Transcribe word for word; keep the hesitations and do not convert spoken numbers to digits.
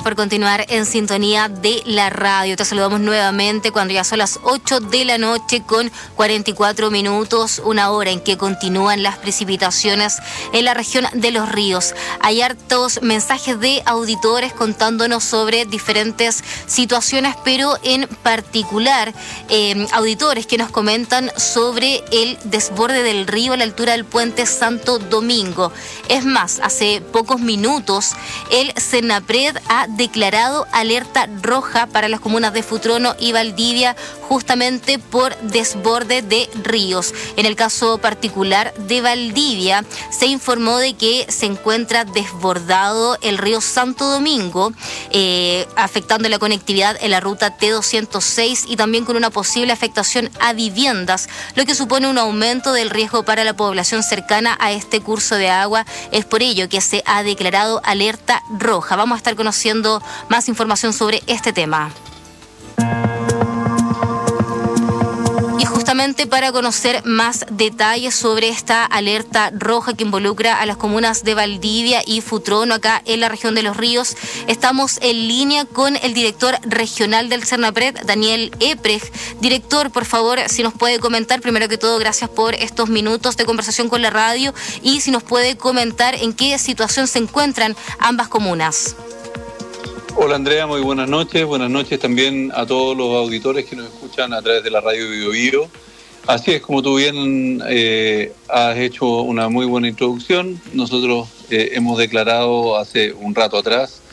por continuar en sintonía de la radio. Te saludamos nuevamente cuando ya son las ocho de la noche con cuarenta y cuatro minutos, una hora en que continúan las precipitaciones en la región de Los Ríos. Hay hartos mensajes de auditores contándonos sobre diferentes situaciones, pero en particular eh, auditores que nos comentan sobre el desborde del río a la altura del puente Santo Domingo. Es más, hace pocos minutos el Senapred ha declarado alerta roja para las comunas de Futrono y Valdivia justamente por desborde de ríos. En el caso particular de Valdivia se informó de que se encuentra desbordado el río Santo Domingo, eh, afectando la conectividad en la ruta T doscientos seis y también con una posible afectación a viviendas, lo que supone un aumento del riesgo para la población cercana a este curso de agua. Es por ello que se ha declarado alerta roja. Vamos a estar conociendo más información sobre este tema. Y justamente para conocer más detalles sobre esta alerta roja que involucra a las comunas de Valdivia y Futrono acá en la región de Los Ríos, estamos en línea con el director regional del Senapred, Daniel Eprej. Director, por favor, si nos puede comentar, primero que todo, gracias por estos minutos de conversación con la radio, y si nos puede comentar en qué situación se encuentran ambas comunas. Hola Andrea, muy buenas noches. Buenas noches también a todos los auditores que nos escuchan a través de la radio Bio Bio. Así es, como tú bien eh, has hecho una muy buena introducción, nosotros eh, hemos declarado hace un rato atrás